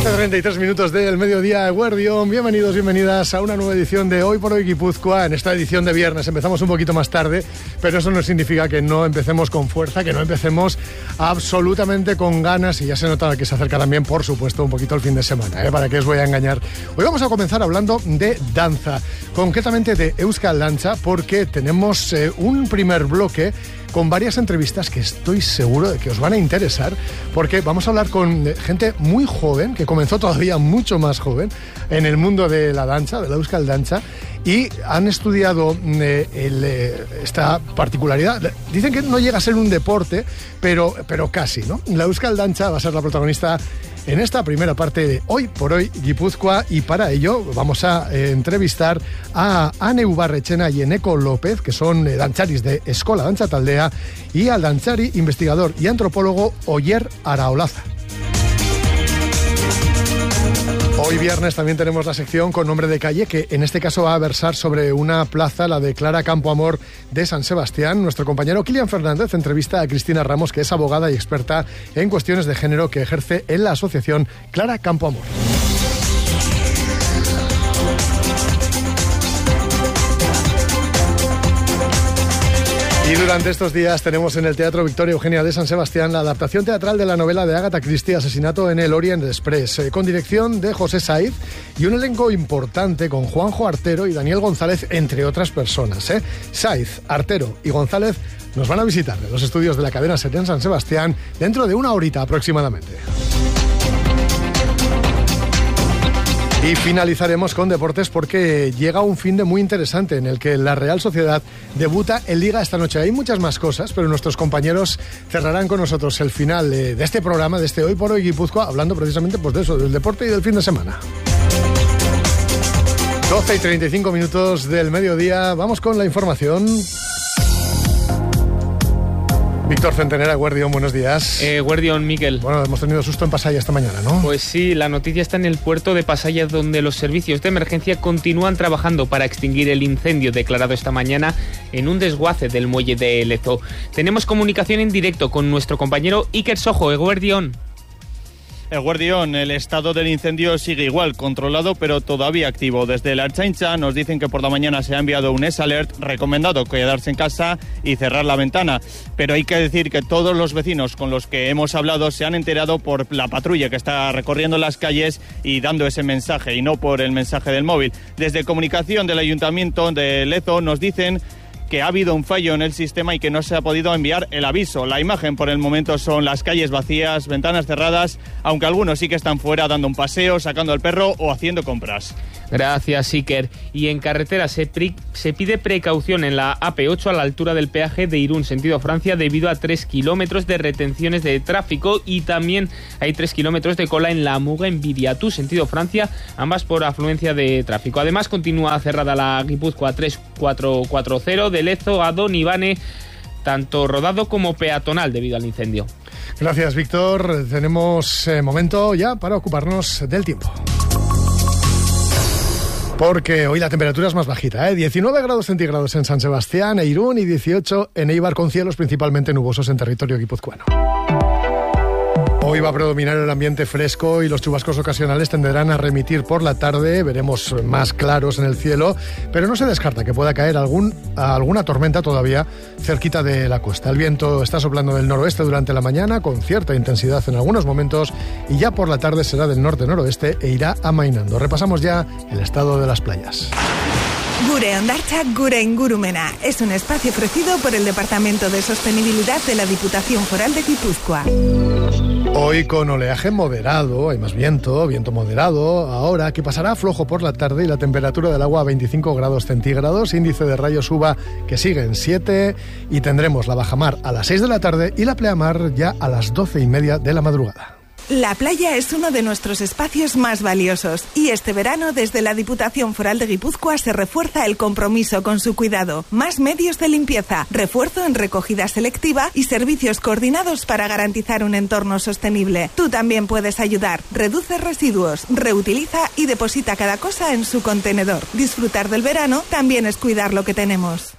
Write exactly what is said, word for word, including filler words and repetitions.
doce treinta y tres minutos del mediodía, Eguerdión. Bienvenidos, bienvenidas a una nueva edición de Hoy por Hoy Guipúzcoa. En esta edición de viernes empezamos un poquito más tarde, pero eso no significa que no empecemos con fuerza, que no empecemos absolutamente con ganas, y ya se nota que se acerca también, por supuesto, un poquito el fin de semana, ¿eh? ¿Para qué os voy a engañar? Hoy vamos a comenzar hablando de danza, concretamente de Euskal Dantza, porque tenemos eh, un primer bloque con varias entrevistas que estoy seguro de que os van a interesar, porque vamos a hablar con gente muy joven, que comenzó todavía mucho más joven en el mundo de la danza, de la Euskal Dantza, y han estudiado eh, el, eh, esta particularidad. Dicen que no llega a ser un deporte, pero, pero casi, ¿no? La Euskal Dantza va a ser la protagonista en esta primera parte de Hoy por Hoy Guipúzcoa, y para ello vamos a eh, entrevistar a Ane Ubarretxena y Eneko López, que son eh, dancharis de Eskola Dantza Taldea, y al dantzari, investigador y antropólogo Oyer Araolaza. Hoy viernes también tenemos la sección con nombre de calle, que en este caso va a versar sobre una plaza, la de Clara Campoamor de San Sebastián. Nuestro compañero Kilian Fernández entrevista a Cristina Ramos, que es abogada y experta en cuestiones de género, que ejerce en la asociación Clara Campoamor. Y durante estos días tenemos en el Teatro Victoria Eugenia de San Sebastián la adaptación teatral de la novela de Agatha Christie, Asesinato en el Orient Express, eh, con dirección de José Saiz y un elenco importante con Juanjo Artero y Daniel González, entre otras personas. ¿eh? Saiz, Artero y González nos van a visitar en los estudios de la cadena SER en San Sebastián dentro de una horita aproximadamente. Y finalizaremos con deportes, porque llega un fin de muy interesante en el que la Real Sociedad debuta en Liga esta noche. Hay muchas más cosas, pero nuestros compañeros cerrarán con nosotros el final de este programa, de este Hoy por Hoy Guipúzcoa, hablando precisamente pues de eso, del deporte y del fin de semana. doce y treinta y cinco minutos del mediodía, vamos con la información. Víctor Centenera, Eguerdión, buenos días. Eh, Eguerdión, Miquel. Bueno, hemos tenido susto en Pasaya esta mañana, ¿no? Pues sí, la noticia está en el puerto de Pasaya, donde los servicios de emergencia continúan trabajando para extinguir el incendio declarado esta mañana en un desguace del muelle de Lezo. Tenemos comunicación en directo con nuestro compañero Iker Sojo. Eguerdión. Eguerdión, el estado del incendio sigue igual, controlado pero todavía activo. Desde la Ertzaintza nos dicen que por la mañana se ha enviado un S-Alert recomendado quedarse en casa y cerrar la ventana. Pero hay que decir que todos los vecinos con los que hemos hablado se han enterado por la patrulla que está recorriendo las calles y dando ese mensaje, y no por el mensaje del móvil. Desde comunicación del Ayuntamiento de Lezo nos dicen que ha habido un fallo en el sistema y que no se ha podido enviar el aviso. La imagen por el momento son las calles vacías, ventanas cerradas, aunque algunos sí que están fuera dando un paseo, sacando al perro o haciendo compras. Gracias, Iker. Y en carretera se, pri- se pide precaución en la A P ocho a la altura del peaje de Irún, sentido Francia, debido a tres kilómetros de retenciones de tráfico, y también hay tres kilómetros de cola en la Muga, en Viriatú, sentido Francia, ambas por afluencia de tráfico. Además, continúa cerrada la Guipúzcoa tres cuatro cuatro cero de Lezo a Don Ivane, tanto rodado como peatonal debido al incendio. Gracias, Víctor. Tenemos eh, momento ya para ocuparnos del tiempo. Porque hoy la temperatura es más bajita, ¿eh? diecinueve grados centígrados en San Sebastián e Irún y dieciocho en Eibar, con cielos principalmente nubosos en territorio guipuzcoano. Hoy va a predominar el ambiente fresco y los chubascos ocasionales tenderán a remitir por la tarde. Veremos más claros en el cielo, pero no se descarta que pueda caer algún, alguna tormenta todavía cerquita de la costa. El viento está soplando del noroeste durante la mañana con cierta intensidad en algunos momentos, y ya por la tarde será del norte-noroeste e irá amainando. Repasamos ya el estado de las playas. Gure Ondartza, Gure Ingurumena es un espacio ofrecido por el Departamento de Sostenibilidad de la Diputación Foral de Guipúzcoa. Hoy con oleaje moderado, hay más viento, viento moderado, ahora que pasará flojo por la tarde, y la temperatura del agua a veinticinco grados centígrados, índice de rayos uva que sigue en siete, y tendremos la bajamar a las seis de la tarde y la pleamar ya a las doce y media de la madrugada. La playa es uno de nuestros espacios más valiosos, y este verano desde la Diputación Foral de Guipúzcoa se refuerza el compromiso con su cuidado. Más medios de limpieza, refuerzo en recogida selectiva y servicios coordinados para garantizar un entorno sostenible. Tú también puedes ayudar. Reduce residuos, reutiliza y deposita cada cosa en su contenedor. Disfrutar del verano también es cuidar lo que tenemos.